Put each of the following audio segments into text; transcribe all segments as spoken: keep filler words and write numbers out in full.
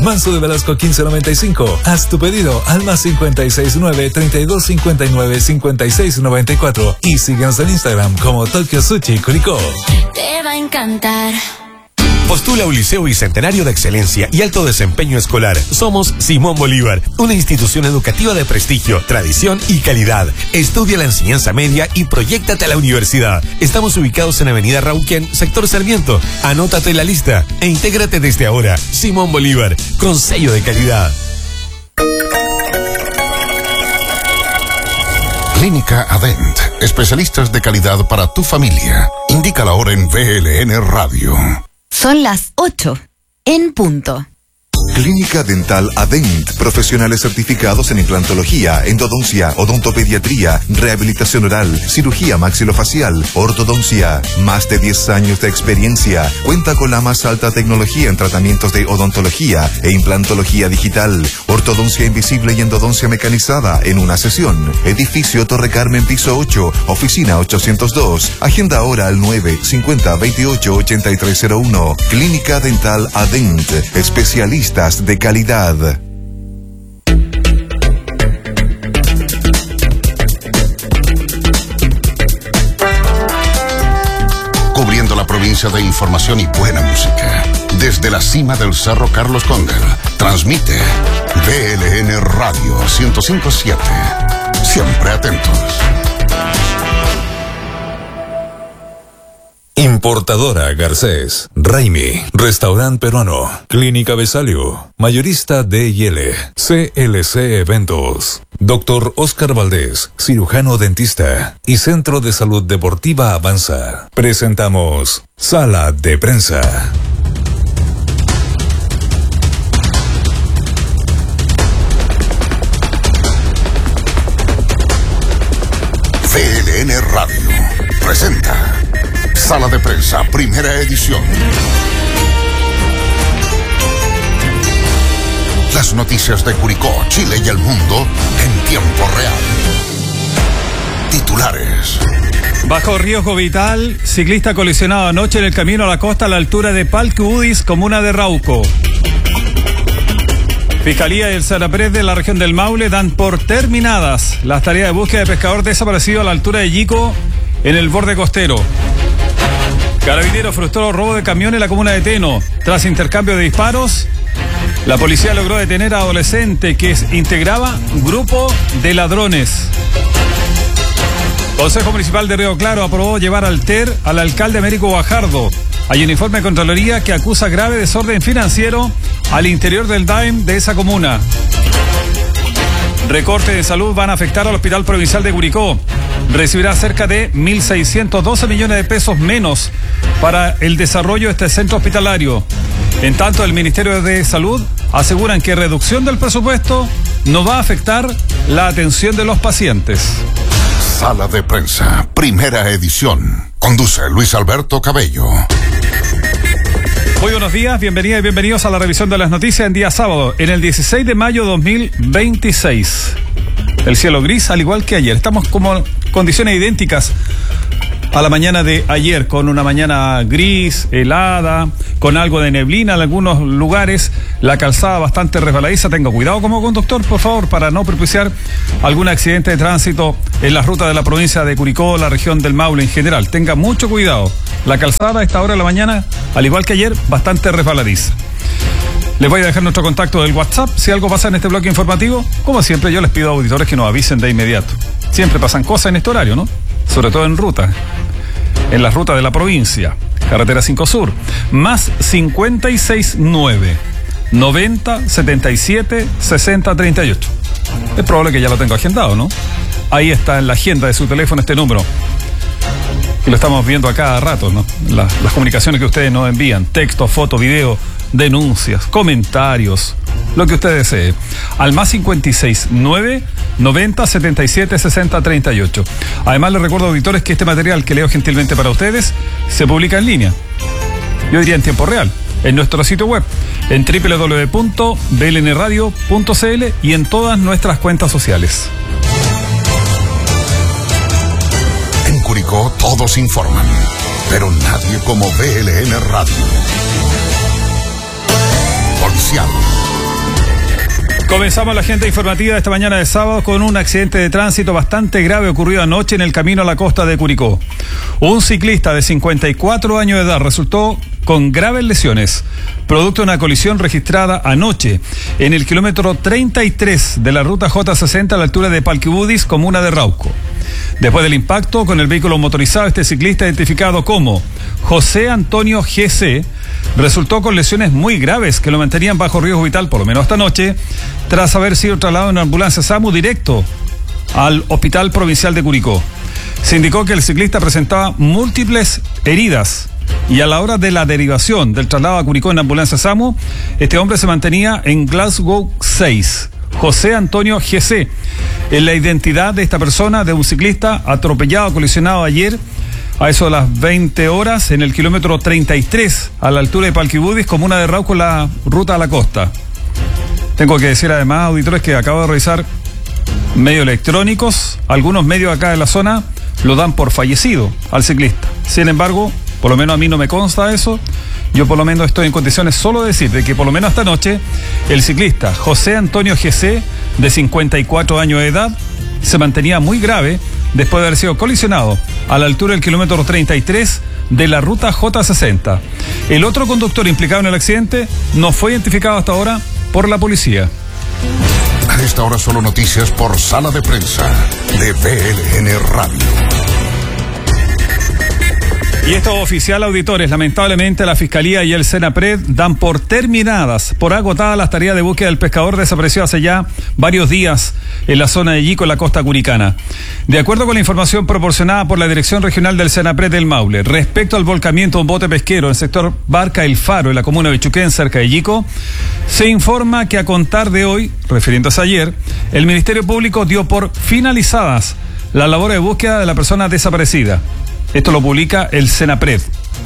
Manso de Velasco quince noventa y cinco. Haz tu pedido al más cincuenta y seis nueve, treinta y dos cincuenta y nueve, cincuenta y seis noventa y cuatro y síguenos en Instagram como Tokyo Sushi Curicó. Te va a encantar. Postula un liceo bicentenario de excelencia y alto desempeño escolar. Somos Simón Bolívar, una institución educativa de prestigio, tradición y calidad. Estudia la enseñanza media y proyéctate a la universidad. Estamos ubicados en Avenida Rauquén, sector Sarmiento. Anótate en la lista e intégrate desde ahora. Simón Bolívar, con sello de calidad. Clínica Adent, especialistas de calidad para tu familia. Indica la hora en V L N Radio. Son las ocho, en punto. Clínica Dental Adent, profesionales certificados en implantología, endodoncia, odontopediatría, rehabilitación oral, cirugía maxilofacial, ortodoncia. Más de diez años de experiencia. Cuenta con la más alta tecnología en tratamientos de odontología e implantología digital, ortodoncia invisible y endodoncia mecanizada en una sesión. Edificio Torre Carmen, piso ocho, oficina ochocientos dos. Agenda ahora al nueve cincuenta veintiocho ochenta y tres cero uno. Clínica Dental Adent, especialistas de calidad. Cubriendo la provincia de información y buena música. Desde la cima del Cerro Carlos Cóndel, transmite V L N Radio ciento cinco punto siete. Siempre atentos. Importadora Garcés, Raimi, Restaurante Peruano, Clínica Besalio, Mayorista D y L, C L C Eventos, Doctor Oscar Valdés, cirujano dentista y Centro de Salud Deportiva Avanza. Presentamos Sala de Prensa. V L N Radio presenta Sala de Prensa, primera edición. Las noticias de Curicó, Chile y el mundo en tiempo real. Titulares. Bajo riesgo vital, ciclista colisionado anoche en el camino a la costa a la altura de Palque Udis, comuna de Rauco. Fiscalía y el Sarapres de la región del Maule dan por terminadas las tareas de búsqueda de pescador desaparecido a la altura de Yico, en el borde costero. Carabineros frustró robo de camión en la comuna de Teno. Tras intercambio de disparos, la policía logró detener a adolescente que integraba grupo de ladrones. Consejo Municipal de Río Claro aprobó llevar al T E R al alcalde Américo Guajardo. Hay un informe de Contraloría que acusa grave desorden financiero al interior del D A E M de esa comuna. Recortes de salud van a afectar al Hospital Provincial de Curicó. Recibirá cerca de mil seiscientos doce millones de pesos menos para el desarrollo de este centro hospitalario. En tanto, el Ministerio de Salud aseguran que reducción del presupuesto no va a afectar la atención de los pacientes. Sala de Prensa, primera edición. Conduce Luis Alberto Cabello. Muy buenos días, bienvenidas y bienvenidos a la revisión de las noticias en día sábado, en el dieciséis de mayo de dos mil veintiséis. El cielo gris, al igual que ayer. Estamos como condiciones idénticas a la mañana de ayer, con una mañana gris, helada, con algo de neblina en algunos lugares, la calzada bastante resbaladiza. Tenga cuidado como conductor, por favor, para no propiciar algún accidente de tránsito en la ruta de la provincia de Curicó, la región del Maule en general. Tenga mucho cuidado. La calzada a esta hora de la mañana, al igual que ayer, bastante resbaladiza. Les voy a dejar nuestro contacto del WhatsApp. Si algo pasa en este bloque informativo, como siempre, yo les pido a auditores que nos avisen de inmediato. Siempre pasan cosas en este horario, ¿no? Sobre todo en ruta. En la ruta de la provincia. Carretera cinco Sur. Más cincuenta y seis nueve, noventa, setenta y siete, sesenta, treinta y ocho. Es probable que ya lo tengo agendado, ¿no? Ahí está en la agenda de su teléfono este número. Y lo estamos viendo a cada rato, ¿no? La, las comunicaciones que ustedes nos envían. Texto, foto, video, denuncias, comentarios, lo que usted desee. Al más cincuenta y seis nueve, noventa, setenta y siete, sesenta, treinta y ocho. Además, les recuerdo, auditores, que este material que leo gentilmente para ustedes se publica en línea. Yo diría en tiempo real. En nuestro sitio web, en doble u doble u doble u punto b l n radio punto c l y en todas nuestras cuentas sociales. En Curicó todos informan, pero nadie como V L N Radio. Policial, Comenzamos la agenda informativa de esta mañana de sábado con un accidente de tránsito bastante grave ocurrido anoche en el camino a la costa de Curicó. Un ciclista de cincuenta y cuatro años de edad resultó con graves lesiones, producto de una colisión registrada anoche en el kilómetro treinta y tres de la ruta J sesenta a la altura de Palquibudis, comuna de Rauco. Después del impacto con el vehículo motorizado, este ciclista, identificado como José Antonio G C, resultó con lesiones muy graves que lo mantenían bajo riesgo vital por lo menos esta noche, tras haber sido trasladado en una ambulancia SAMU directo al Hospital Provincial de Curicó. Se indicó que el ciclista presentaba múltiples heridas y a la hora de la derivación del traslado a Curicó en ambulancia SAMU, este hombre se mantenía en Glasgow seis. José Antonio G C, en la identidad de esta persona, de un ciclista atropellado, colisionado ayer a eso de las veinte horas en el kilómetro treinta y tres a la altura de Palquibudis, comuna de Rauco, la ruta a la costa. Tengo que decir además, auditores, que acabo de revisar medios electrónicos, algunos medios acá de la zona lo dan por fallecido al ciclista. Sin embargo, por lo menos a mí no me consta eso. Yo por lo menos estoy en condiciones solo de decir de que por lo menos esta noche el ciclista José Antonio G C, de cincuenta y cuatro años de edad, se mantenía muy grave después de haber sido colisionado a la altura del kilómetro treinta y tres de la ruta J sesenta. El otro conductor implicado en el accidente no fue identificado hasta ahora por la policía. A esta hora solo noticias por Sala de Prensa de B L N Radio. Y esto oficial, auditores, lamentablemente la Fiscalía y el Senapred dan por terminadas, por agotadas las tareas de búsqueda del pescador desaparecido hace ya varios días en la zona de Yico, en la costa curicana. De acuerdo con la información proporcionada por la Dirección Regional del Senapred del Maule, respecto al volcamiento de un bote pesquero en el sector Barca El Faro, en la comuna de Bichuquén, cerca de Yico, se informa que a contar de hoy, refiriéndose a ayer, el Ministerio Público dio por finalizadas las labores de búsqueda de la persona desaparecida. Esto lo publica el Senapred.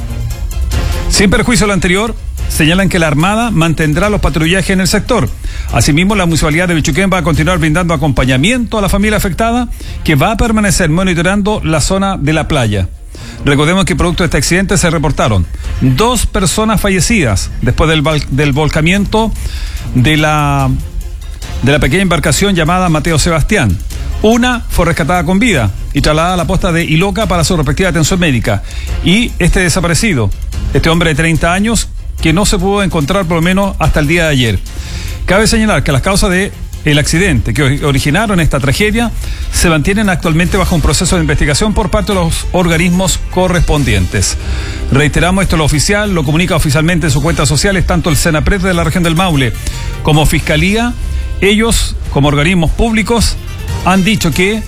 Sin perjuicio de lo anterior, señalan que la Armada mantendrá los patrullajes en el sector. Asimismo, la Municipalidad de Bichuquén va a continuar brindando acompañamiento a la familia afectada, que va a permanecer monitoreando la zona de la playa. Recordemos que producto de este accidente se reportaron dos personas fallecidas después del, del volcamiento de la, de la pequeña embarcación llamada Mateo Sebastián. Una fue rescatada con vida y trasladada a la posta de Iloca para su respectiva atención médica. Y este desaparecido, este hombre de treinta años, que no se pudo encontrar por lo menos hasta el día de ayer. Cabe señalar que las causas de el accidente que originaron esta tragedia se mantienen actualmente bajo un proceso de investigación por parte de los organismos correspondientes. Reiteramos, esto es lo oficial, lo comunica oficialmente en sus cuentas sociales tanto el Senapred de la región del Maule como Fiscalía. Ellos, como organismos públicos, han dicho que,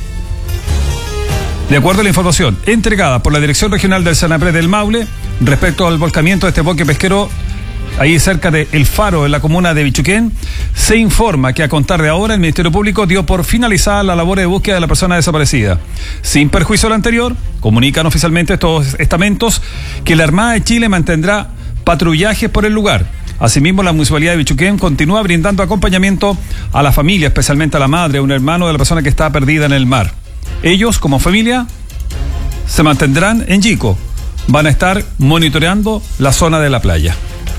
de acuerdo a la información entregada por la Dirección Regional del Senapred del Maule, respecto al volcamiento de este bote pesquero ahí cerca de El Faro, en la comuna de Bichuquén, se informa que a contar de ahora el Ministerio Público dio por finalizada la labor de búsqueda de la persona desaparecida. Sin perjuicio de lo anterior, comunican oficialmente estos estamentos que la Armada de Chile mantendrá patrullajes por el lugar. Asimismo, la Municipalidad de Bichuquén continúa brindando acompañamiento a la familia, especialmente a la madre, a un hermano de la persona que está perdida en el mar. Ellos, como familia, se mantendrán en Yico. Van a estar monitoreando la zona de la playa.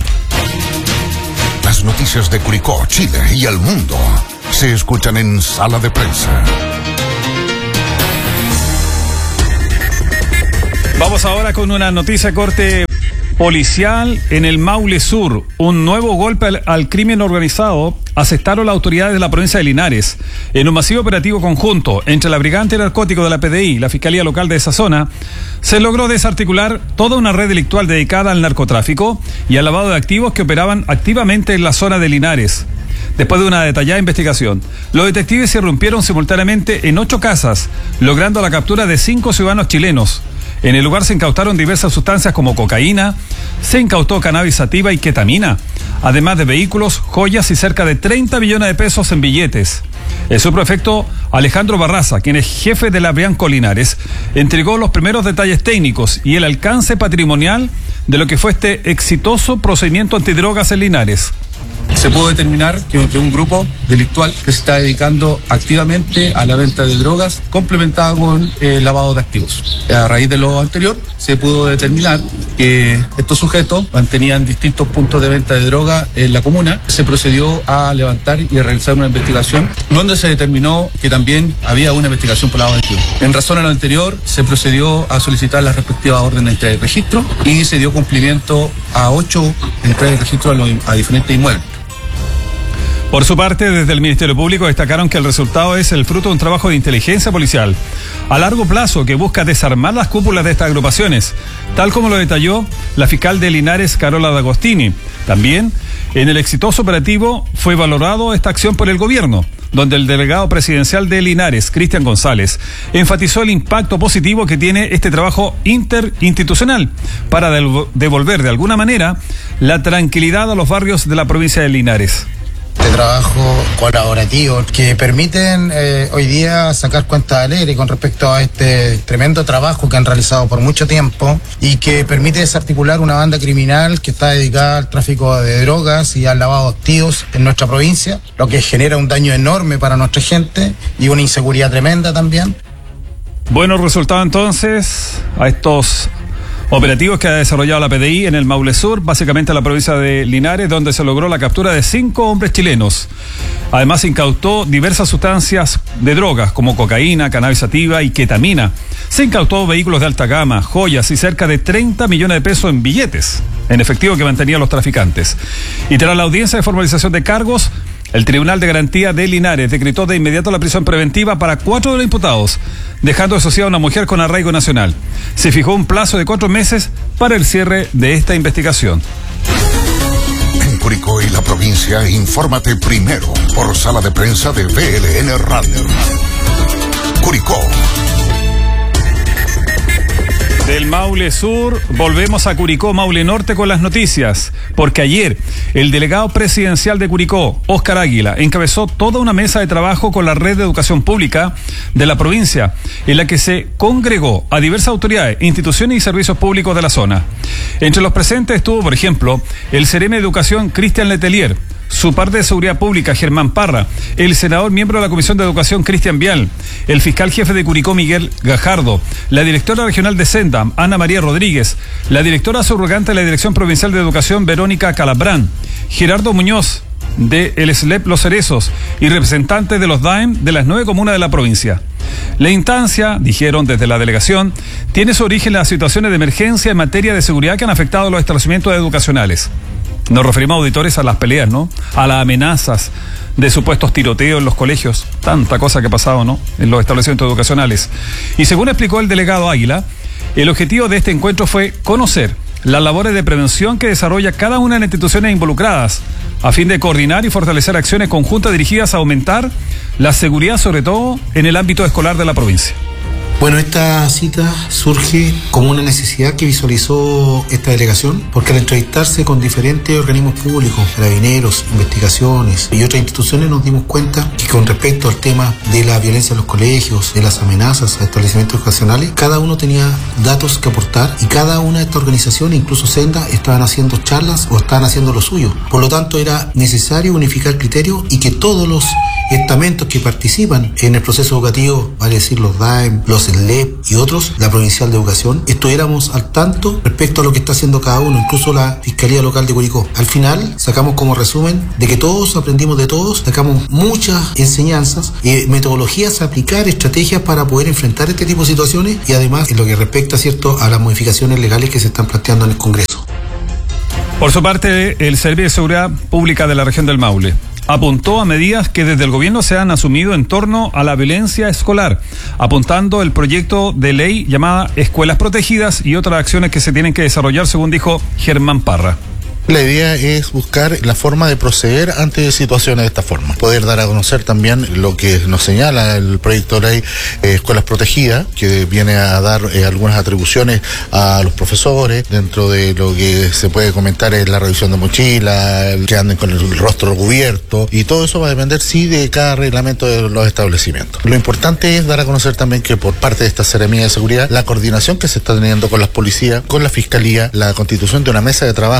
Las noticias de Curicó, Chile y el mundo se escuchan en Sala de Prensa. Vamos ahora con una noticia corte policial en el Maule Sur. Un nuevo golpe al, al crimen organizado asestaron las autoridades de la provincia de Linares. En un masivo operativo conjunto entre la Brigada Antinarcótico de la P D I y la Fiscalía Local de esa zona, se logró desarticular toda una red delictual dedicada al narcotráfico y al lavado de activos que operaban activamente en la zona de Linares. Después de una detallada investigación, los detectives irrumpieron simultáneamente en ocho casas, logrando la captura de cinco ciudadanos chilenos. En el lugar se incautaron diversas sustancias como cocaína, se incautó cannabis sativa y ketamina, además de vehículos, joyas y cerca de treinta millones de pesos en billetes. El subprefecto Alejandro Barraza, quien es jefe de la Brianco Linares, entregó los primeros detalles técnicos y el alcance patrimonial de lo que fue este exitoso procedimiento antidrogas en Linares. Se pudo determinar que, que un grupo delictual que se está dedicando activamente a la venta de drogas complementada con el eh, lavado de activos. A raíz de lo anterior, se pudo determinar que estos sujetos mantenían distintos puntos de venta de droga en la comuna. Se procedió a levantar y a realizar una investigación donde se determinó que también había una investigación por lavado de activos. En razón a lo anterior, se procedió a solicitar las respectivas órdenes de entrega y registro y se dio cumplimiento a ocho entregas de registro a, los, a diferentes inmuebles. Por su parte, desde el Ministerio Público destacaron que el resultado es el fruto de un trabajo de inteligencia policial a largo plazo que busca desarmar las cúpulas de estas agrupaciones, tal como lo detalló la fiscal de Linares, Carola D'Agostini. También, en el exitoso operativo fue valorado esta acción por el gobierno, donde el delegado presidencial de Linares, Cristian González, enfatizó el impacto positivo que tiene este trabajo interinstitucional para devolver de alguna manera la tranquilidad a los barrios de la provincia de Linares. De trabajo colaborativo que permiten eh, hoy día sacar cuentas alegres con respecto a este tremendo trabajo que han realizado por mucho tiempo y que permite desarticular una banda criminal que está dedicada al tráfico de drogas y al lavado de activos en nuestra provincia, lo que genera un daño enorme para nuestra gente y una inseguridad tremenda también. Buenos resultados entonces a estos operativos que ha desarrollado la P D I en el Maule Sur, básicamente en la provincia de Linares, donde se logró la captura de cinco hombres chilenos. Además, se incautó diversas sustancias de drogas, como cocaína, cannabis sativa y ketamina. Se incautó vehículos de alta gama, joyas y cerca de treinta millones de pesos en billetes, en efectivo que mantenían los traficantes. Y tras la audiencia de formalización de cargos, el Tribunal de Garantía de Linares decretó de inmediato la prisión preventiva para cuatro de los imputados, dejando asociada a una mujer con arraigo nacional. Se fijó un plazo de cuatro meses para el cierre de esta investigación. En Curicó y la provincia, infórmate primero por sala de prensa de V L N Radio. Curicó. Del Maule Sur, volvemos a Curicó, Maule Norte con las noticias, porque ayer el delegado presidencial de Curicó, Óscar Águila, encabezó toda una mesa de trabajo con la red de educación pública de la provincia, en la que se congregó a diversas autoridades, instituciones y servicios públicos de la zona. Entre los presentes estuvo, por ejemplo, el Seremi de Educación, Cristian Letelier, su par de Seguridad Pública, Germán Parra, el senador miembro de la Comisión de Educación, Cristian Vial, el fiscal jefe de Curicó, Miguel Gajardo, la directora regional de Senda, Ana María Rodríguez, la directora subrogante de la Dirección Provincial de Educación, Verónica Calabrán, Gerardo Muñoz, de el S L E P Los Cerezos, y representantes de los D A E M de las nueve comunas de la provincia. La instancia, dijeron desde la delegación, tiene su origen en las situaciones de emergencia en materia de seguridad que han afectado a los establecimientos educacionales. Nos referimos, auditores, a las peleas, ¿no? A las amenazas de supuestos tiroteos en los colegios. Tanta cosa que ha pasado, ¿no? En los establecimientos educacionales. Y según explicó el delegado Águila, el objetivo de este encuentro fue conocer las labores de prevención que desarrolla cada una de las instituciones involucradas, a fin de coordinar y fortalecer acciones conjuntas dirigidas a aumentar la seguridad, sobre todo en el ámbito escolar de la provincia. Bueno, esta cita surge como una necesidad que visualizó esta delegación, porque al entrevistarse con diferentes organismos públicos, carabineros, investigaciones y otras instituciones, nos dimos cuenta que con respecto al tema de la violencia en los colegios, de las amenazas a establecimientos educacionales, cada uno tenía datos que aportar y cada una de estas organizaciones, incluso Senda, estaban haciendo charlas o estaban haciendo lo suyo. Por lo tanto, era necesario unificar criterios y que todos los estamentos que participan en el proceso educativo, vale decir los D A E M, los S L E P y otros, la Provincial de Educación, estuviéramos al tanto respecto a lo que está haciendo cada uno, incluso la Fiscalía Local de Curicó. Al final, sacamos como resumen de que todos aprendimos de todos, sacamos muchas enseñanzas, eh, metodologías a aplicar, estrategias para poder enfrentar este tipo de situaciones y además en lo que respecta, cierto, a las modificaciones legales que se están planteando en el Congreso. Por su parte, el Servicio de Seguridad Pública de la región del Maule apuntó a medidas que desde el gobierno se han asumido en torno a la violencia escolar, apuntando el proyecto de ley llamada Escuelas Protegidas y otras acciones que se tienen que desarrollar, según dijo Germán Parra. La idea es buscar la forma de proceder ante situaciones de esta forma. Poder dar a conocer también lo que nos señala el proyecto de ley eh, Escuelas Protegidas, que viene a dar eh, algunas atribuciones a los profesores, dentro de lo que se puede comentar es la revisión de mochila, el que anden con el rostro cubierto, y todo eso va a depender, sí, de cada reglamento de los establecimientos. Lo importante es dar a conocer también que por parte de esta Seremía de Seguridad, la coordinación que se está teniendo con las policías, con la Fiscalía, la constitución de una mesa de trabajo en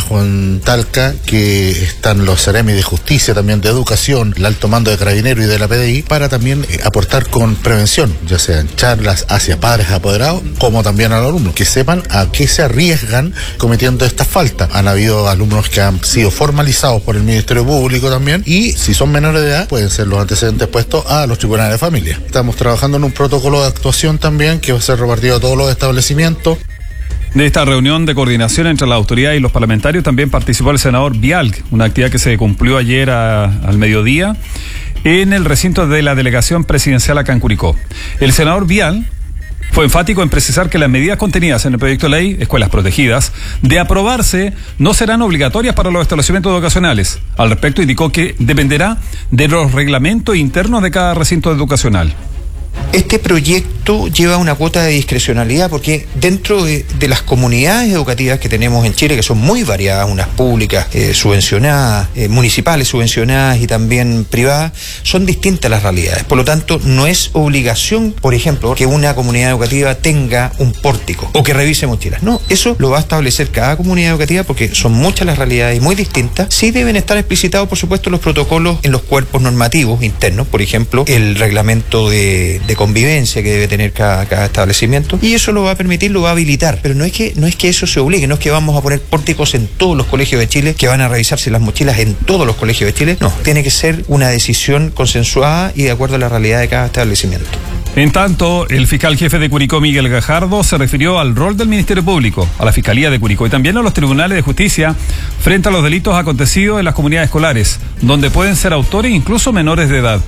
en Talca, que están los Ceremi de Justicia, también de Educación, el Alto Mando de Carabineros y de la P D I, para también eh, aportar con prevención, ya sean charlas hacia padres apoderados, como también a los alumnos, que sepan a qué se arriesgan cometiendo estas faltas. Han habido alumnos que han sido formalizados por el Ministerio Público también, y si son menores de edad, pueden ser los antecedentes puestos a los tribunales de familia. Estamos trabajando en un protocolo de actuación también, que va a ser repartido a todos los establecimientos. De esta reunión de coordinación entre la autoridad y los parlamentarios también participó el senador Vial, una actividad que se cumplió ayer a, al mediodía en el recinto de la delegación presidencial acá en Curicó. El senador Vial fue enfático en precisar que las medidas contenidas en el proyecto de ley Escuelas Protegidas, de aprobarse, no serán obligatorias para los establecimientos educacionales. Al respecto, indicó que dependerá de los reglamentos internos de cada recinto educacional. Este proyecto lleva una cuota de discrecionalidad porque dentro de, de las comunidades educativas que tenemos en Chile, que son muy variadas, unas públicas eh, subvencionadas, eh, municipales subvencionadas y también privadas, son distintas las realidades. Por lo tanto, no es obligación, por ejemplo, que una comunidad educativa tenga un pórtico o que revise mochilas. No, eso lo va a establecer cada comunidad educativa porque son muchas las realidades muy distintas. Sí deben estar explicitados, por supuesto, los protocolos en los cuerpos normativos internos, por ejemplo, el reglamento de de convivencia que debe tener cada, cada establecimiento, y eso lo va a permitir, lo va a habilitar, pero no es que no es que eso se obligue, no es que vamos a poner pórticos en todos los colegios de Chile, que van a revisarse las mochilas en todos los colegios de Chile. No, tiene que ser una decisión consensuada y de acuerdo a la realidad de cada establecimiento. En tanto, el fiscal jefe de Curicó, Miguel Gajardo, se refirió al rol del Ministerio Público, a la Fiscalía de Curicó y también a los tribunales de justicia frente a los delitos acontecidos en las comunidades escolares, donde pueden ser autores incluso menores de edad.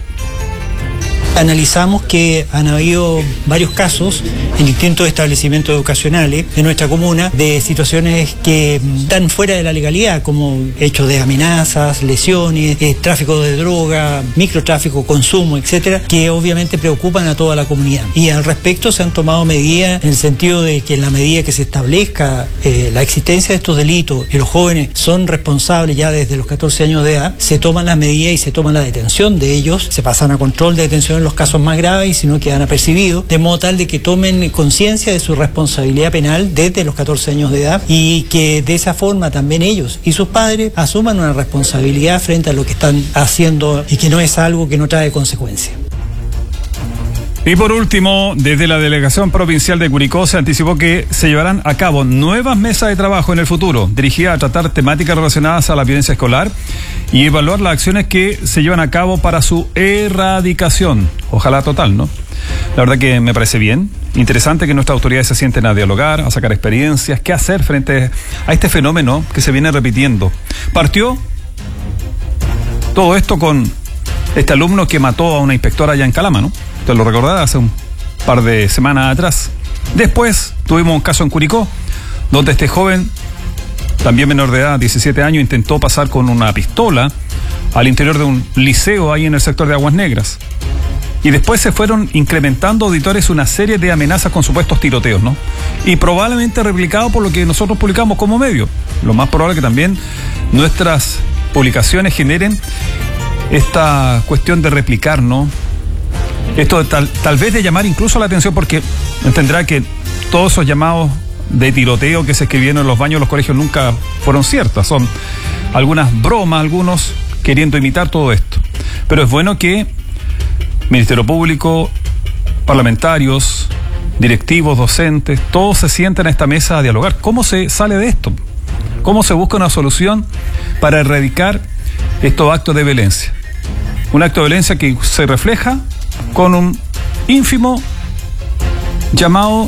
Analizamos que han habido varios casos en distintos establecimientos educacionales de nuestra comuna de situaciones que están fuera de la legalidad, como hechos de amenazas, lesiones, eh, tráfico de droga, microtráfico, consumo, etcétera, que obviamente preocupan a toda la comunidad. Y al respecto se han tomado medidas en el sentido de que en la medida que se establezca eh, la existencia de estos delitos y los jóvenes son responsables ya desde los catorce años de edad, se toman las medidas y se toma la detención de ellos, se pasan a control de detención los casos más graves y si no quedan apercibidos, de modo tal de que tomen conciencia de su responsabilidad penal desde los catorce años de edad y que de esa forma también ellos y sus padres asuman una responsabilidad frente a lo que están haciendo y que no es algo que no trae consecuencias. Y por último, desde la Delegación Provincial de Curicó se anticipó que se llevarán a cabo nuevas mesas de trabajo en el futuro, dirigidas a tratar temáticas relacionadas a la violencia escolar y evaluar las acciones que se llevan a cabo para su erradicación. Ojalá total, ¿no? La verdad que me parece bien, interesante que nuestras autoridades se sienten a dialogar, a sacar experiencias, qué hacer frente a este fenómeno que se viene repitiendo. Partió todo esto con este alumno que mató a una inspectora allá en Calama, ¿no? Te lo recordarás, hace un par de semanas atrás. Después tuvimos un caso en Curicó, donde este joven, también menor de edad, diecisiete años, intentó pasar con una pistola al interior de un liceo ahí en el sector de Aguas Negras. Y después se fueron incrementando, auditores, una serie de amenazas con supuestos tiroteos, ¿no? Y probablemente replicado por lo que nosotros publicamos como medio. Lo más probable es que también nuestras publicaciones generen esta cuestión de replicar, ¿no? Esto tal, tal vez de llamar incluso la atención, porque entenderá que todos esos llamados de tiroteo que se escribieron en los baños de los colegios nunca fueron ciertas. Son algunas bromas, algunos queriendo imitar todo esto. Pero es bueno que Ministerio Público, parlamentarios, directivos, docentes, todos se sienten a esta mesa a dialogar. ¿Cómo se sale de esto? ¿Cómo se busca una solución para erradicar estos actos de violencia? Un acto de violencia que se refleja con un ínfimo llamado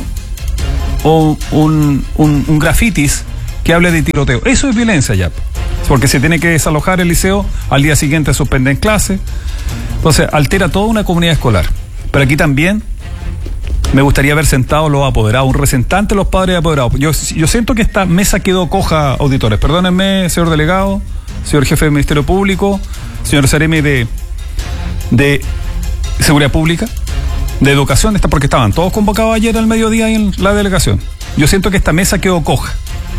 o un, un, un grafitis que hable de tiroteo. Eso es violencia ya, porque se tiene que desalojar el liceo, al día siguiente suspenden clase, entonces altera toda una comunidad escolar. Pero aquí también me gustaría haber sentado los apoderados, un representante de los padres apoderados. Yo, yo siento que esta mesa quedó coja, auditores. Perdónenme, señor delegado, señor jefe del Ministerio Público, señor Ceremi de, de Seguridad Pública, de Educación, está porque estaban todos convocados ayer al mediodía en la delegación. Yo siento que esta mesa quedó coja.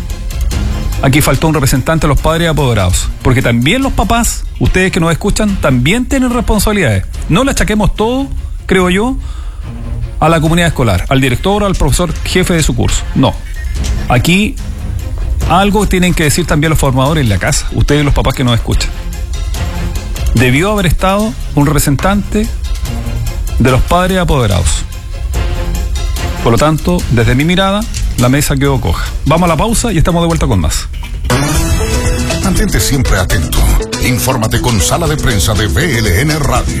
Aquí faltó un representante de los padres apoderados, porque también los papás, ustedes que nos escuchan, también tienen responsabilidades. No le achaquemos todo, creo yo, a la comunidad escolar, al director, al profesor jefe de su curso. No. Aquí Algo tienen que decir también los formadores en la casa, ustedes los papás que nos escuchan. Debió haber estado un representante de los padres apoderados. Por lo tanto, desde mi mirada, la mesa quedó coja. Vamos a la pausa y estamos de vuelta con más. Mantente siempre atento. Infórmate con Sala de Prensa de V L N Radio.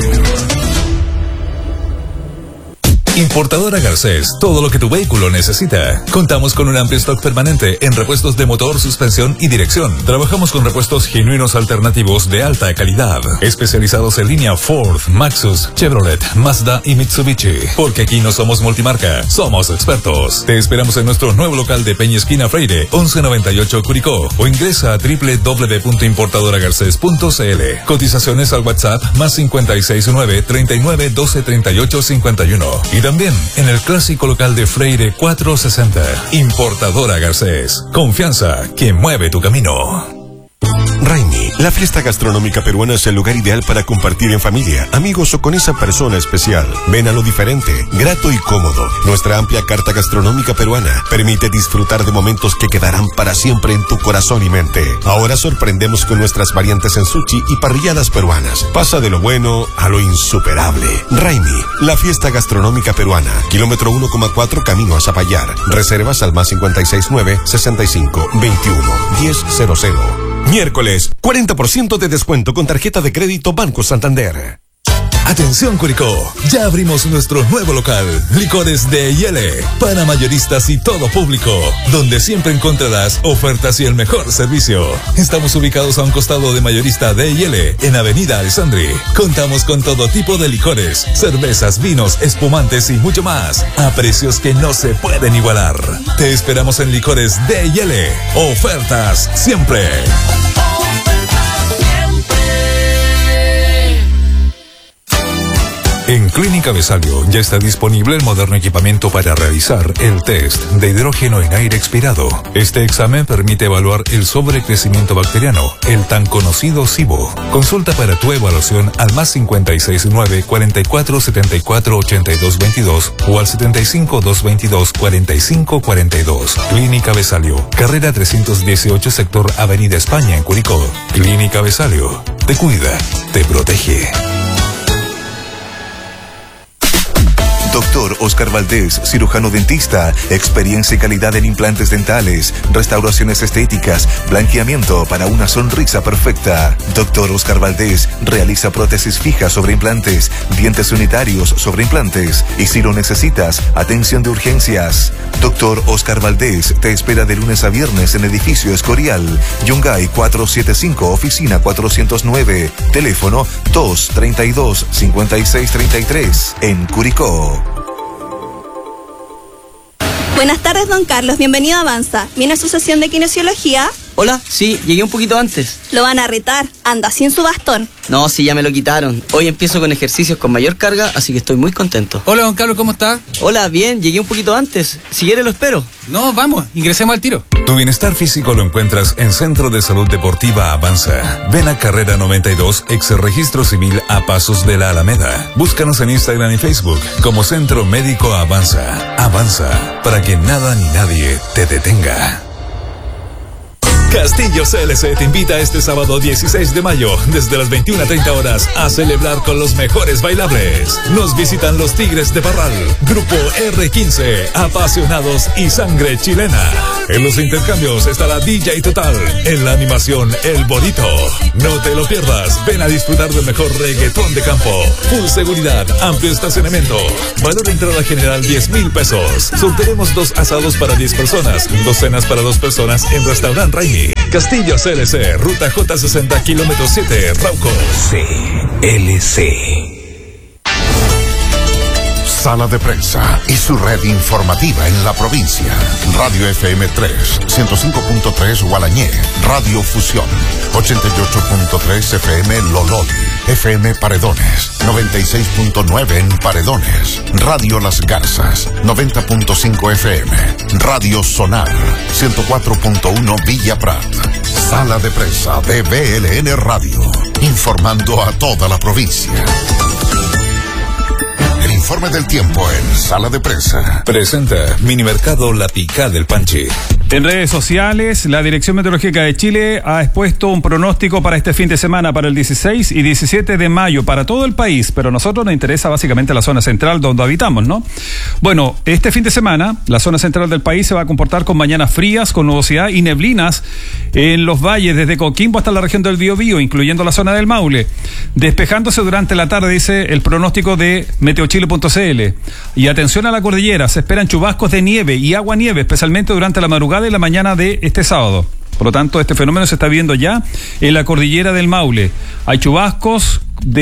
Importadora Garcés, todo lo que tu vehículo necesita. Contamos con un amplio stock permanente en repuestos de motor, suspensión y dirección. Trabajamos con repuestos genuinos alternativos de alta calidad, especializados en línea Ford, Maxus, Chevrolet, Mazda y Mitsubishi. Porque aquí no somos multimarca, somos expertos. Te esperamos en nuestro nuevo local de Peña Esquina Freire, once noventa y ocho Curicó, o ingresa a doble u doble u doble u punto importadora garcés punto c l. Cotizaciones al WhatsApp más cincuenta y seis nueve, treinta y nueve, doce, treinta y ocho, cincuenta y uno. Y también en el clásico local de Freire cuatrocientos sesenta. Importadora Garcés. Confianza que mueve tu camino. Raimi, la fiesta gastronómica peruana es el lugar ideal para compartir en familia, amigos o con esa persona especial. Ven a lo diferente, grato y cómodo. Nuestra amplia carta gastronómica peruana permite disfrutar de momentos que quedarán para siempre en tu corazón y mente. Ahora sorprendemos con nuestras variantes en sushi y parrilladas peruanas. Pasa de lo bueno a lo insuperable. Raimi, la fiesta gastronómica peruana. Kilómetro uno coma cuatro camino a Zapallar. Reservas al más cincuenta y seis nueve, sesenta y cinco, veintiuno, diez cero cero. Miércoles, cuarenta por ciento de descuento con tarjeta de crédito Banco Santander. Atención Curicó, ya abrimos nuestro nuevo local, Licores de Yele, para mayoristas y todo público, donde siempre encontrarás ofertas y el mejor servicio. Estamos ubicados a un costado de Mayorista de Yele, en Avenida Alessandri. Contamos con todo tipo de licores, cervezas, vinos, espumantes y mucho más, a precios que no se pueden igualar. Te esperamos en Licores de Yele. Ofertas siempre. En Clínica Besalio ya está disponible el moderno equipamiento para realizar el test de hidrógeno en aire expirado. Este examen permite evaluar el sobrecrecimiento bacteriano, el tan conocido SIBO. Consulta para tu evaluación al más cincuenta y seis nueve, cuarenta y cuatro, setenta y cuatro, ochenta y dos veintidós o al setenta y cinco, doscientos veintidós, cuarenta y cinco cuarenta y dos. Clínica Besalio, carrera trescientos dieciocho, sector Avenida España en Curicó. Clínica Besalio, te cuida, te protege. Doctor Oscar Valdés, cirujano dentista, experiencia y calidad en implantes dentales, restauraciones estéticas, blanqueamiento para una sonrisa perfecta. Doctor Oscar Valdés realiza prótesis fijas sobre implantes, dientes unitarios sobre implantes y si lo necesitas, atención de urgencias. Doctor Oscar Valdés te espera de lunes a viernes en edificio Escorial, Yungay cuatrocientos setenta y cinco, oficina cuatrocientos nueve, teléfono dos, treinta y dos, cincuenta y seis, treinta y tres, en Curicó. Buenas tardes, don Carlos. Bienvenido a Avanza. ¿Viene a su sesión de kinesiología? Hola, sí, llegué un poquito antes. Lo van a retar. Anda sin su bastón. No, sí, ya me lo quitaron. Hoy empiezo con ejercicios con mayor carga, así que estoy muy contento. Hola, don Carlos, ¿cómo está? Hola, bien, llegué un poquito antes. Si quiere lo espero. No, vamos, ingresemos al tiro. Tu bienestar físico lo encuentras en Centro de Salud Deportiva Avanza. Ven a Carrera noventa y dos, ex registro civil a pasos de la Alameda. Búscanos en Instagram y Facebook como Centro Médico Avanza. Avanza, para que nada ni nadie te detenga. Castillo C L C te invita este sábado dieciséis de mayo desde las veintiuna treinta horas a celebrar con los mejores bailables. Nos visitan los Tigres de Parral, Grupo R quince, apasionados y sangre chilena. En los intercambios estará D J Total, en la animación El Bonito. No te lo pierdas, ven a disfrutar del mejor reggaetón de campo. Full seguridad, amplio estacionamiento. Valor de entrada general diez mil pesos. Sortearemos dos asados para diez personas, dos cenas para dos personas en Restaurant Raimi. Castillo C L C, ruta J sesenta, kilómetro siete, Rauco. C L C. Sala de Prensa y su red informativa en la provincia. Radio F M tres, ciento cinco punto tres Gualañé. Radio Fusión, ochenta y ocho punto tres F M Lolol. F M Paredones, noventa y seis punto nueve en Paredones. Radio Las Garzas, noventa punto cinco F M. Radio Sonar, ciento cuatro punto uno Villa Prat. Sala de Prensa de V L N Radio, informando a toda la provincia. El informe del tiempo en Sala de Prensa. Presenta Minimercado La Picá del Panche. En redes sociales, la Dirección Meteorológica de Chile ha expuesto un pronóstico para este fin de semana, para el dieciséis y diecisiete de mayo, para todo el país, pero a nosotros nos interesa básicamente la zona central donde habitamos, ¿no? Bueno, este fin de semana, la zona central del país se va a comportar con mañanas frías, con nubosidad y neblinas en los valles, desde Coquimbo hasta la región del Biobío, incluyendo la zona del Maule, despejándose durante la tarde, dice el pronóstico de meteochile punto c l. Y atención a la cordillera, se esperan chubascos de nieve y agua-nieve, especialmente durante la madrugada y la mañana de este sábado. Por lo tanto, este fenómeno se está viendo ya en la cordillera del Maule. Hay chubascos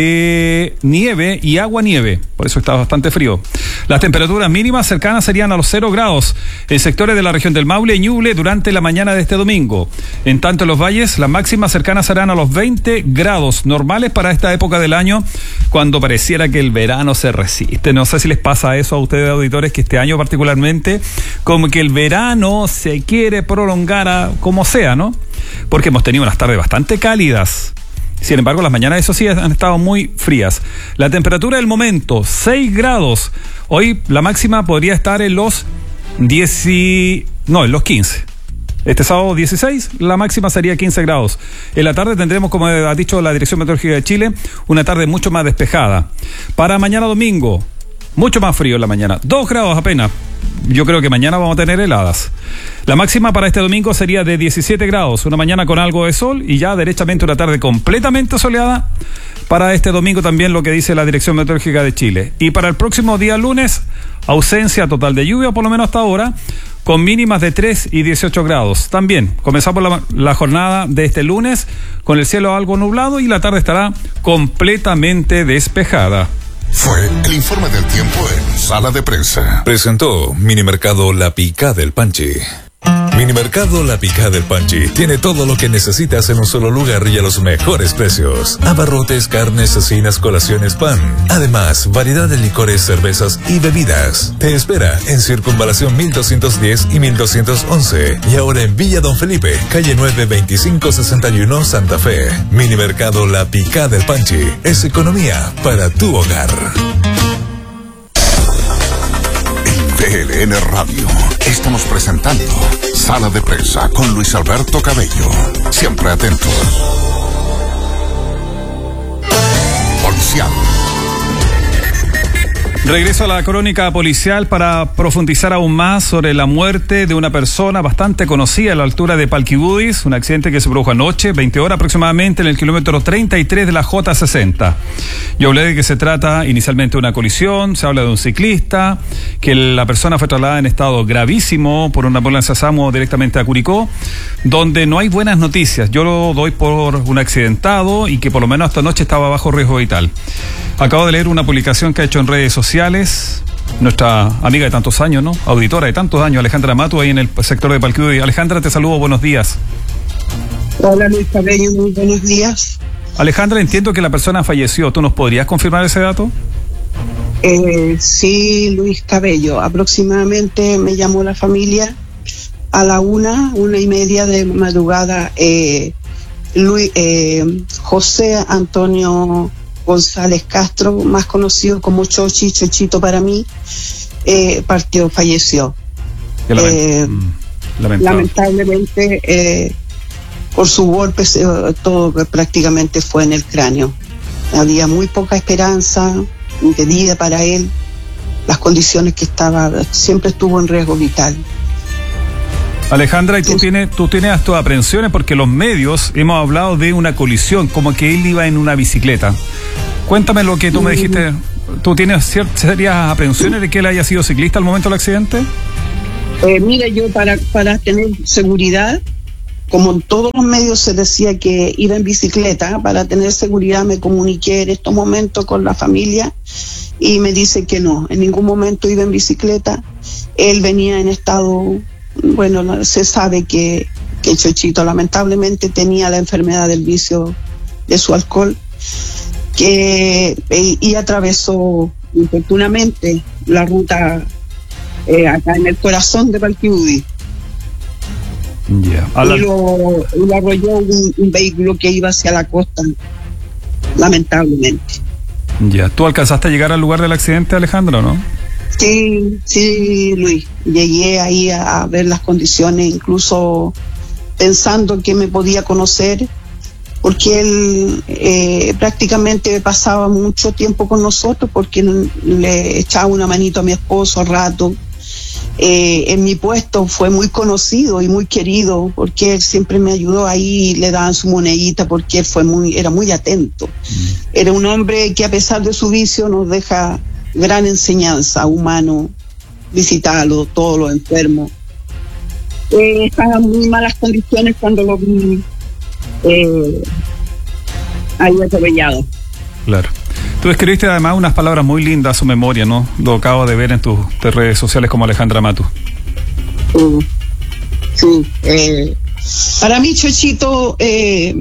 de nieve y agua-nieve, por eso está bastante frío. Las temperaturas mínimas cercanas serían a los cero grados en sectores de la región del Maule y Ñuble durante la mañana de este domingo. En tanto, en los valles, las máximas cercanas serán a los veinte grados, normales para esta época del año, cuando pareciera que el verano se resiste. No sé si les pasa eso a ustedes, auditores, que este año particularmente, como que el verano se quiere prolongar a como sea, ¿no? Porque hemos tenido unas tardes bastante cálidas. Sin embargo, las mañanas, eso sí, han estado muy frías. La temperatura del momento, seis grados. Hoy la máxima podría estar en los diez, no, en los quince. Este sábado dieciséis, la máxima sería quince grados. En la tarde tendremos, como ha dicho la Dirección Meteorológica de Chile, una tarde mucho más despejada. Para mañana domingo, mucho más frío en la mañana, dos grados apenas. Yo creo que mañana vamos a tener heladas. La máxima para este domingo sería de diecisiete grados, una mañana con algo de sol y ya derechamente una tarde completamente soleada. Para este domingo también lo que dice la Dirección Meteorológica de Chile. Y para el próximo día lunes, ausencia total de lluvia, por lo menos hasta ahora, con mínimas de tres y dieciocho grados. También comenzamos la, la jornada de este lunes con el cielo algo nublado y la tarde estará completamente despejada. Fue el informe del tiempo en Sala de Prensa. Presentó Minimercado La Picá del Panchi. Minimercado La Picá del Panchi tiene todo lo que necesitas en un solo lugar y a los mejores precios. Abarrotes, carnes, cecinas, colaciones, pan. Además, variedad de licores, cervezas y bebidas. Te espera en Circunvalación mil doscientos diez y mil doscientos once. Y ahora en Villa Don Felipe, calle nueve veinticinco sesenta y uno, Santa Fe. Minimercado La Picá del Panchi es economía para tu hogar. V L N Radio. Estamos presentando Sala de Prensa con Luis Alberto Cabello. Siempre atentos. Policial. Regreso a la crónica policial para profundizar aún más sobre la muerte de una persona bastante conocida a la altura de Palquibudis, un accidente que se produjo anoche, veinte horas aproximadamente, en el kilómetro treinta y tres de la J sesenta. Yo hablé de que se trata inicialmente de una colisión, se habla de un ciclista, que la persona fue trasladada en estado gravísimo por una ambulancia SAMU directamente a Curicó, donde no hay buenas noticias. Yo lo doy por un accidentado y que por lo menos hasta anoche estaba bajo riesgo vital. Acabo de leer una publicación que ha hecho en redes sociales nuestra amiga de tantos años, ¿no? Auditora de tantos años, Alejandra Matu, ahí en el sector de Palquibudis. Alejandra, te saludo, buenos días. Hola Luis Cabello, muy buenos días. Alejandra, entiendo que la persona falleció. ¿Tú nos podrías confirmar ese dato? Eh, sí, Luis Cabello. Aproximadamente me llamó la familia a la una, una y media de madrugada. Eh, Luis, eh, José Antonio González Castro, más conocido como Chochi, Chochito para mí, eh, partió, falleció. Lament- eh, lamentablemente, eh, por su golpe, eh, todo prácticamente fue en el cráneo. Había muy poca esperanza de vida para él. Las condiciones que estaba, siempre estuvo en riesgo vital. Alejandra, y tú tienes, tú tienes tus aprensiones porque los medios hemos hablado de una colisión, como que él iba en una bicicleta. Cuéntame lo que tú me dijiste. ¿Tú tienes ciertas serias aprensiones de que él haya sido ciclista al momento del accidente? Eh, mira, yo para, para tener seguridad, como en todos los medios se decía que iba en bicicleta, para tener seguridad me comuniqué en estos momentos con la familia y me dice que no, en ningún momento iba en bicicleta. Él venía en estado... Bueno, se sabe que, que Chochito lamentablemente tenía la enfermedad del vicio de su alcohol, que y, y atravesó infortunadamente la ruta eh, acá en el corazón de Palquibudis. Yeah. Y lo, lo arrolló un, un vehículo que iba hacia la costa, lamentablemente. Ya, ¿tú alcanzaste a llegar al lugar del accidente, Alejandro, no? Sí, sí, Luis. Llegué ahí a, a ver las condiciones, incluso pensando que me podía conocer, porque él eh, prácticamente pasaba mucho tiempo con nosotros, porque le echaba una manito a mi esposo al rato. Eh, en mi puesto fue muy conocido y muy querido, porque él siempre me ayudó ahí, le daban su monedita, porque él fue muy, era muy atento. Mm. Era un hombre que, a pesar de su vicio, nos deja gran enseñanza humano, visitarlo, todos los enfermos. Eh, estaba en muy malas condiciones cuando lo vi eh, ahí atropellado. Claro. Tú escribiste además unas palabras muy lindas a su memoria, ¿no? Lo acabo de ver en tus redes sociales como Alejandra Matu. Uh, sí. Eh, para mí, Chochito, eh,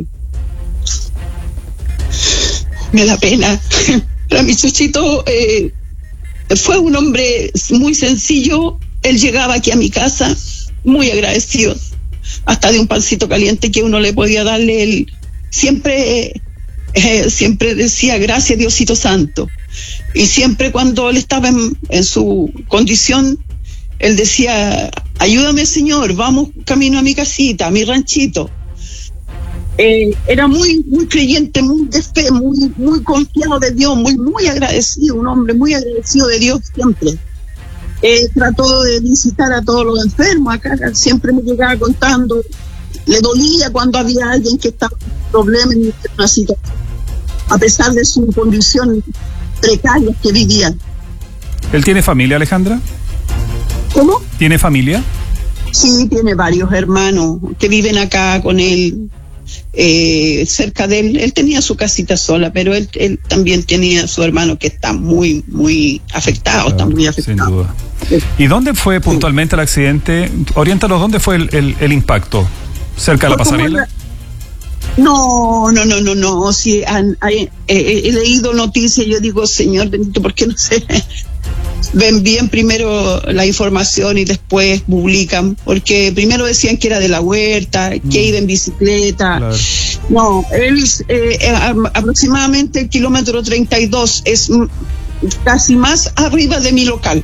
me da pena. Para mí, Chochito eh, fue un hombre muy sencillo. Él llegaba aquí a mi casa muy agradecido, hasta de un pancito caliente que uno le podía darle. Él siempre... Eh, Eh, siempre decía gracias Diosito Santo, y siempre cuando él estaba en, en su condición, él decía ayúdame Señor, vamos camino a mi casita, a mi ranchito. Eh, era muy muy creyente, muy de fe, muy muy confiado de Dios, muy muy agradecido, un hombre muy agradecido de Dios siempre. Eh, trató de visitar a todos los enfermos acá, siempre me llegaba contando, le dolía cuando había alguien que estaba con problemas en una situación, a pesar de su condición precaria que vivían. ¿Él tiene familia, Alejandra? ¿Cómo? ¿Tiene familia? Sí, tiene varios hermanos que viven acá con él, eh, cerca de él. Él tenía su casita sola, pero él, él también tenía su hermano que está muy, muy afectado, claro, está muy afectado. Sin duda. ¿Y dónde fue puntualmente el accidente? Oriéntanos, ¿dónde fue el, el, el impacto? ¿Cerca de la pasarela? No, no, no, no, no. Si han, hay, eh, he leído noticias, yo digo, Señor bendito, ¿por qué no se ven bien primero la información y después publican? Porque primero decían que era de la huerta, que mm. iba en bicicleta. Claro. No, él eh, aproximadamente el kilómetro treinta y dos es casi más arriba de mi local.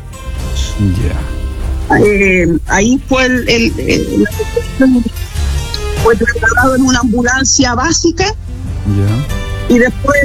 Ya. Yeah. Eh, ahí fue el, el, el fue trasladado en una ambulancia básica. Yeah. Y después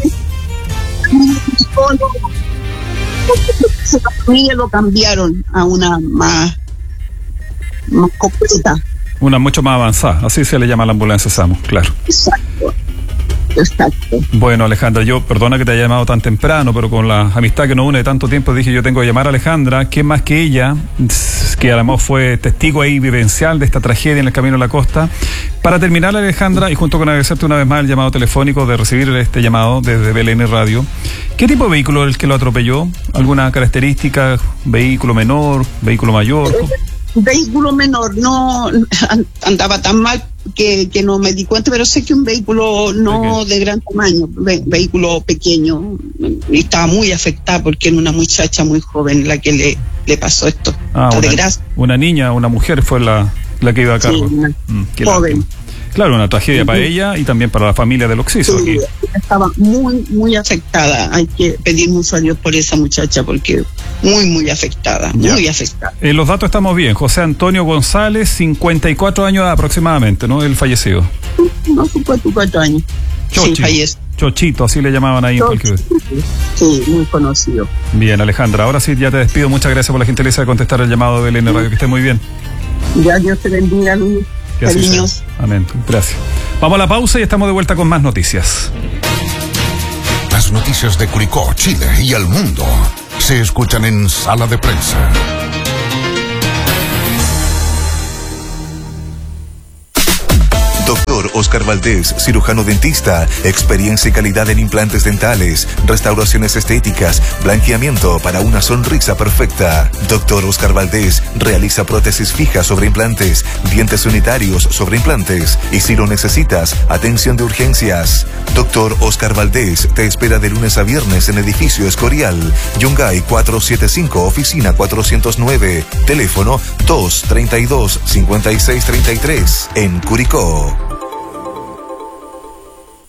la familia lo cambiaron a una más, más completa. Una mucho más avanzada, así se le llama a la ambulancia SAMU, claro. Exacto. Exacto. Bueno, Alejandra, yo perdona que te haya llamado tan temprano, pero con la amistad que nos une de tanto tiempo dije yo tengo que llamar a Alejandra, ¿quién más que ella, que además fue testigo ahí vivencial de esta tragedia en el camino a la costa? Para terminar, Alejandra, y junto con agradecerte una vez más el llamado telefónico de recibir este llamado desde B L N Radio, ¿qué tipo de vehículo es el que lo atropelló? ¿Alguna característica? ¿Vehículo menor? ¿Vehículo mayor? Vehículo menor, no andaba tan mal que, que no me di cuenta, pero sé que un vehículo no de gran tamaño, ve, vehículo pequeño, y estaba muy afectada porque era una muchacha muy joven la que le, le pasó esto. Ah, una, una niña, una mujer fue la, la que iba a cargo. Sí, una mm, joven. Lástima. Claro, una tragedia uh-huh. para ella y también para la familia del Oxiso. Sí, aquí. Estaba muy, muy afectada. Hay que pedir mucho a Dios por esa muchacha porque muy, muy afectada, ya. muy afectada. En los datos estamos bien. José Antonio González, cincuenta y cuatro años aproximadamente, ¿no? El fallecido. No, cincuenta y cuatro años. Chochi. Sí, fallece. Chochito, así le llamaban ahí en cualquier vez. Sí, muy conocido. Bien, Alejandra, ahora sí ya te despido. Muchas gracias por la gentileza de contestar el llamado de B L N Radio. Que esté muy bien. Ya, Dios te bendiga, Luis. Cariños. Amén. Gracias. Vamos a la pausa y estamos de vuelta con más noticias. Las noticias de Curicó, Chile y el mundo se escuchan en Sala de Prensa. Doctor Oscar Valdés, cirujano dentista, experiencia y calidad en implantes dentales, restauraciones estéticas, blanqueamiento para una sonrisa perfecta. Doctor Oscar Valdés realiza prótesis fijas sobre implantes, dientes unitarios sobre implantes y si lo necesitas, atención de urgencias. Doctor Oscar Valdés te espera de lunes a viernes en edificio Escorial, Yungay cuatrocientos setenta y cinco, oficina cuatrocientos nueve, teléfono dos treinta y dos, cincuenta y seis treinta y tres, en Curicó.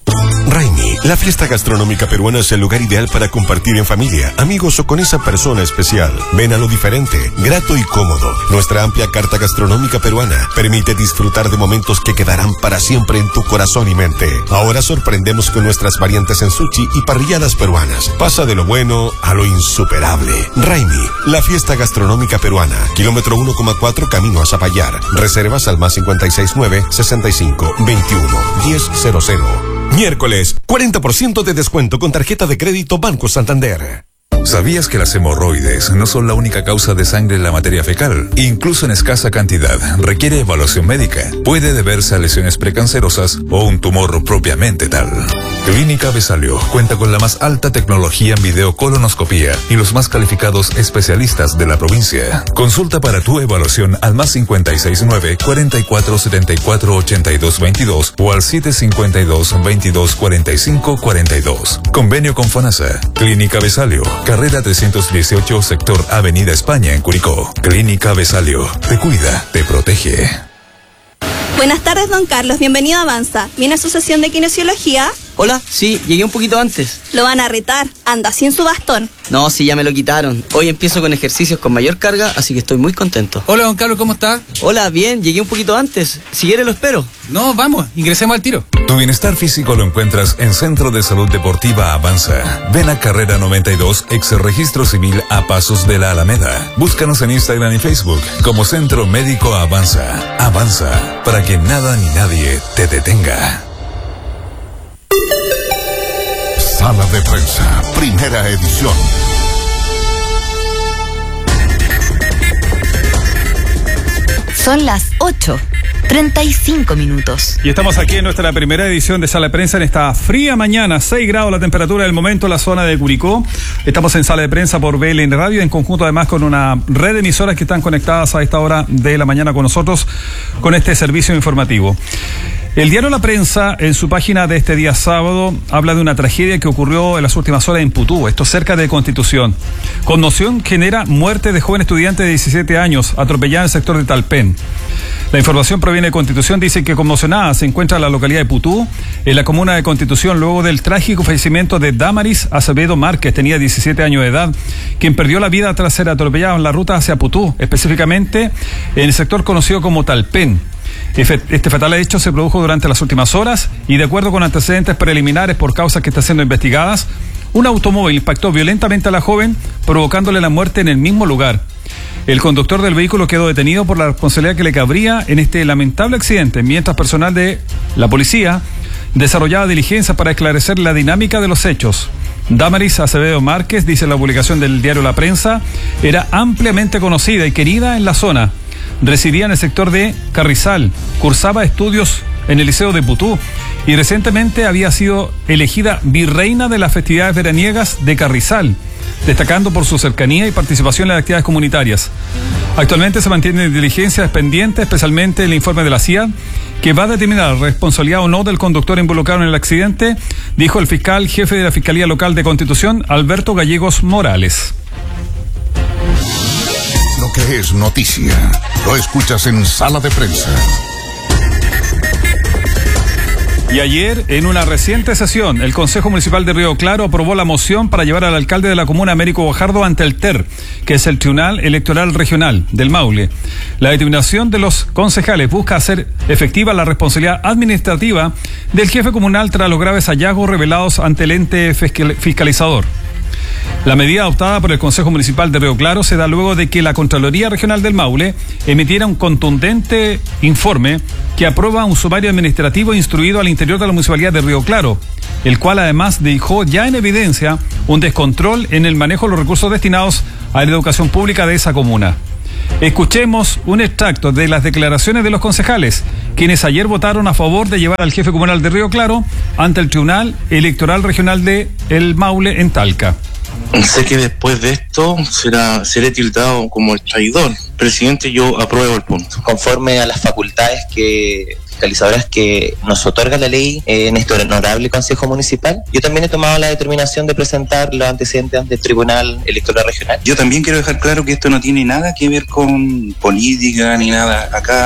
Raimi, la fiesta gastronómica peruana es el lugar ideal para compartir en familia, amigos o con esa persona especial. Ven a lo diferente, grato y cómodo. Nuestra amplia carta gastronómica peruana permite disfrutar de momentos que quedarán para siempre en tu corazón y mente. Ahora sorprendemos con nuestras variantes en sushi y parrilladas peruanas. Pasa de lo bueno a lo insuperable. Raimi, la fiesta gastronómica peruana. Kilómetro uno coma cuatro camino a Zapallar. Reservas al más cincuenta y seis nueve, sesenta y cinco, veintiuno, diez cero cero. Miércoles, cuarenta por ciento de descuento con tarjeta de crédito Banco Santander. ¿Sabías que las hemorroides no son la única causa de sangre en la materia fecal? Incluso en escasa cantidad, requiere evaluación médica. Puede deberse a lesiones precancerosas o un tumor propiamente tal. Clínica Besalio cuenta con la más alta tecnología en videocolonoscopía y los más calificados especialistas de la provincia. Consulta para tu evaluación al más cincuenta y seis nueve, cuarenta y cuatro setenta y cuatro ochenta y dos veintidós o al siete cincuenta y dos, veintidós cuarenta y cinco cuarenta y dos. Convenio con FONASA. Clínica Besalio. Carrera trescientos dieciocho, sector Avenida España en Curicó. Clínica Besalio. Te cuida, te protege. Buenas tardes, don Carlos. Bienvenido a Avanza. ¿Viene a su sesión de kinesiología? Hola, sí, llegué un poquito antes. Lo van a retar. Anda sin su bastón. No, sí, ya me lo quitaron. Hoy empiezo con ejercicios con mayor carga, así que estoy muy contento. Hola, don Carlos, ¿cómo está? Hola, bien, llegué un poquito antes. Si quiere lo espero. No, vamos, ingresemos al tiro. Tu bienestar físico lo encuentras en Centro de Salud Deportiva Avanza. Ven a Carrera noventa y dos, ex registro civil a pasos de la Alameda. Búscanos en Instagram y Facebook como Centro Médico Avanza. Avanza, para que nada ni nadie te detenga. Sala de Prensa, primera edición. Son las ocho, treinta y cinco minutos. Y estamos aquí en nuestra primera edición de Sala de Prensa en esta fría mañana, seis grados la temperatura del momento en la zona de Curicó. Estamos en Sala de Prensa por B L N Radio, en conjunto además con una red de emisoras que están conectadas a esta hora de la mañana con nosotros, con este servicio informativo. El diario La Prensa, en su página de este día sábado, habla de una tragedia que ocurrió en las últimas horas en Putú, esto cerca de Constitución. Conmoción genera muerte de joven estudiante de diecisiete años, atropellada en el sector de Talpén. La información proviene de Constitución, dice que conmocionada se encuentra la localidad de Putú, en la comuna de Constitución, luego del trágico fallecimiento de Damaris Acevedo Márquez, tenía diecisiete años de edad, quien perdió la vida tras ser atropellado en la ruta hacia Putú, específicamente en el sector conocido como Talpén. Este fatal hecho se produjo durante las últimas horas y, de acuerdo con antecedentes preliminares por causas que están siendo investigadas, un automóvil impactó violentamente a la joven, provocándole la muerte en el mismo lugar. El conductor del vehículo quedó detenido por la responsabilidad que le cabría en este lamentable accidente, mientras personal de la policía desarrollaba diligencias para esclarecer la dinámica de los hechos. Damaris Acevedo Márquez, dice la publicación del diario La Prensa, era ampliamente conocida y querida en la zona. Residía en el sector de Carrizal, cursaba estudios en el Liceo de Putú y recientemente había sido elegida virreina de las festividades veraniegas de Carrizal, destacando por su cercanía y participación en las actividades comunitarias. Actualmente se mantienen diligencias pendientes, especialmente el informe de la C I A, que va a determinar la responsabilidad o no del conductor involucrado en el accidente, dijo el fiscal jefe de la Fiscalía Local de Constitución, Alberto Gallegos Morales. Lo que es noticia, lo escuchas en Sala de Prensa. Y ayer, en una reciente sesión, el Consejo Municipal de Río Claro aprobó la moción para llevar al alcalde de la comuna, Américo Guajardo, ante el T E R, que es el Tribunal Electoral Regional del Maule. La determinación de los concejales busca hacer efectiva la responsabilidad administrativa del jefe comunal tras los graves hallazgos revelados ante el ente fiscalizador. La medida adoptada por el Consejo Municipal de Río Claro se da luego de que la Contraloría Regional del Maule emitiera un contundente informe que aprueba un sumario administrativo instruido al interior de la Municipalidad de Río Claro, el cual además dejó ya en evidencia un descontrol en el manejo de los recursos destinados a la educación pública de esa comuna. Escuchemos un extracto de las declaraciones de los concejales, quienes ayer votaron a favor de llevar al jefe comunal de Río Claro ante el Tribunal Electoral Regional de El Maule en Talca. Sé que después de esto será seré tildado como el traidor. Presidente, yo apruebo el punto. Conforme a las facultades que fiscalizadoras que nos otorga la ley eh, en este honorable Consejo Municipal, yo también he tomado la determinación de presentar los antecedentes ante el Tribunal Electoral Regional. Yo también quiero dejar claro que esto no tiene nada que ver con política ni nada. Acá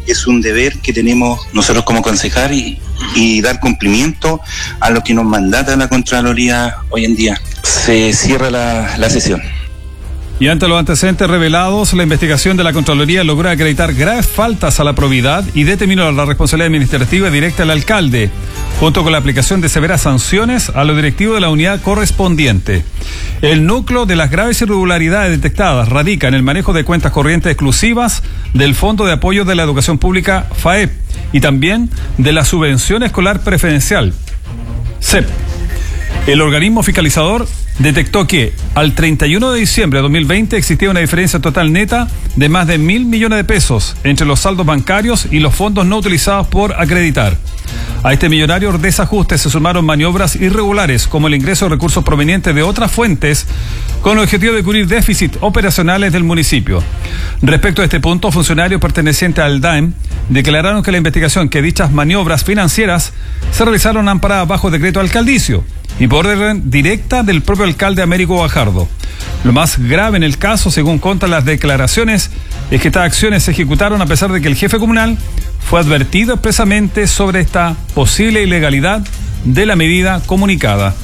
es un deber que tenemos nosotros como concejal y, y dar cumplimiento a lo que nos mandata la Contraloría hoy en día. Se cierra la, la sesión. Y ante los antecedentes revelados, la investigación de la Contraloría logró acreditar graves faltas a la probidad y determinó la responsabilidad administrativa directa del alcalde, junto con la aplicación de severas sanciones a los directivos de la unidad correspondiente. El núcleo de las graves irregularidades detectadas radica en el manejo de cuentas corrientes exclusivas del Fondo de Apoyo de la Educación Pública, FAEP, y también de la Subvención Escolar Preferencial, S E P. El organismo fiscalizador detectó que al treinta y uno de diciembre de dos mil veinte existía una diferencia total neta de más de mil millones de pesos entre los saldos bancarios y los fondos no utilizados por acreditar. A este millonario desajuste se sumaron maniobras irregulares como el ingreso de recursos provenientes de otras fuentes con el objetivo de cubrir déficits operacionales del municipio. Respecto a este punto, funcionarios pertenecientes al D A E M declararon que la investigación que dichas maniobras financieras se realizaron amparadas bajo decreto alcaldicio y por orden directa del propio alcalde Américo Bajardo. Lo más grave en el caso, según contan las declaraciones, es que estas acciones se ejecutaron a pesar de que el jefe comunal fue advertido expresamente sobre esta posible ilegalidad de la medida comunicada.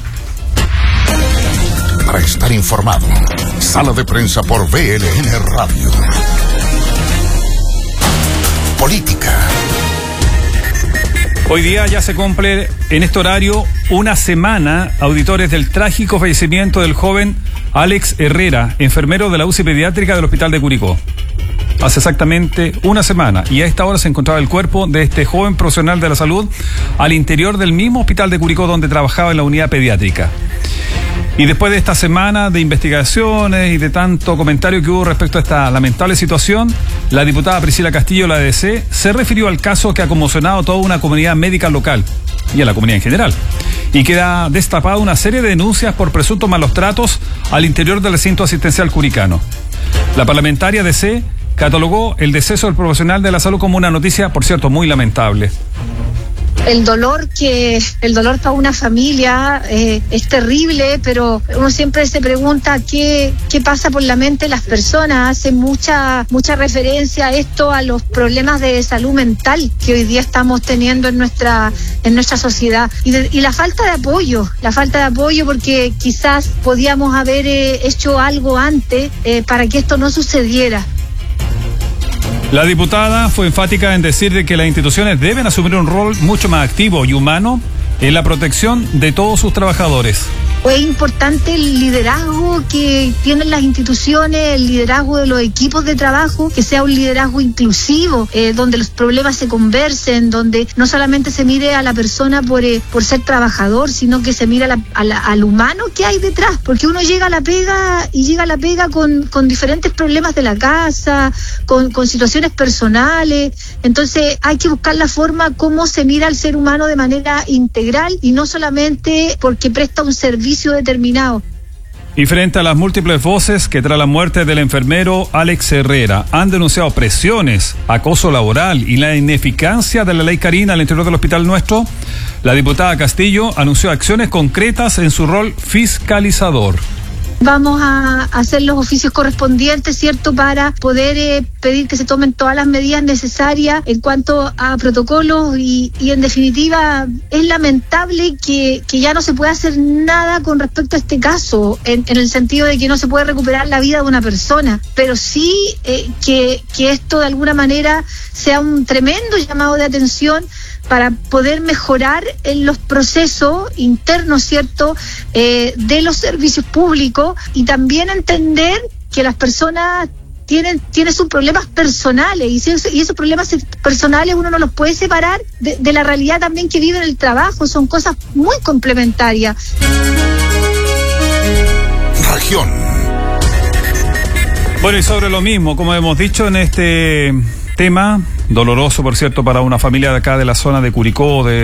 Para estar informado, sala de prensa por V L N Radio. Política. Hoy día ya se cumple en este horario una semana, auditores, del trágico fallecimiento del joven Alex Herrera, enfermero de la U C I pediátrica del Hospital de Curicó. Hace exactamente una semana, y a esta hora se encontraba el cuerpo de este joven profesional de la salud al interior del mismo Hospital de Curicó donde trabajaba en la unidad pediátrica. Y después de esta semana de investigaciones y de tanto comentario que hubo respecto a esta lamentable situación, la diputada Priscila Castillo, la A D C, se refirió al caso que ha conmocionado a toda una comunidad médica local y a la comunidad en general, y queda destapada una serie de denuncias por presuntos malos tratos al interior del recinto asistencial curicano. La parlamentaria A D C catalogó el deceso del profesional de la salud como una noticia, por cierto, muy lamentable. El dolor que el dolor para una familia eh, es terrible, pero uno siempre se pregunta qué qué pasa por la mente de las personas. Hace mucha mucha referencia a esto, a los problemas de salud mental que hoy día estamos teniendo en nuestra en nuestra sociedad y, de, y la falta de apoyo, la falta de apoyo porque quizás podíamos haber eh, hecho algo antes eh, para que esto no sucediera. La diputada fue enfática en decir de que las instituciones deben asumir un rol mucho más activo y humano en la protección de todos sus trabajadores. Es importante el liderazgo que tienen las instituciones, el liderazgo de los equipos de trabajo, que sea un liderazgo inclusivo, eh, donde los problemas se conversen, donde no solamente se mire a la persona por, eh, por ser trabajador, sino que se mire a la, a la, al humano que hay detrás, porque uno llega a la pega y llega a la pega con, con diferentes problemas de la casa, con, con situaciones personales, entonces hay que buscar la forma cómo se mira al ser humano de manera integral y no solamente porque presta un servicio determinado. Y frente a las múltiples voces que tras la muerte del enfermero Alex Herrera han denunciado presiones, acoso laboral y la ineficacia de la ley Karina al interior del hospital nuestro, la diputada Castillo anunció acciones concretas en su rol fiscalizador. Vamos a hacer los oficios correspondientes, ¿cierto?, para poder eh, pedir que se tomen todas las medidas necesarias en cuanto a protocolos y, y en definitiva es lamentable que, que ya no se pueda hacer nada con respecto a este caso, en, en el sentido de que no se puede recuperar la vida de una persona, pero sí eh, que, que esto de alguna manera sea un tremendo llamado de atención para poder mejorar en los procesos internos, ¿cierto?, eh, de los servicios públicos y también entender que las personas tienen, tienen sus problemas personales y, si, y esos problemas personales uno no los puede separar de, de la realidad también que vive en el trabajo, son cosas muy complementarias. Región. Bueno, y sobre lo mismo, como hemos dicho en este tema, doloroso por cierto para una familia de acá de la zona de Curicó, de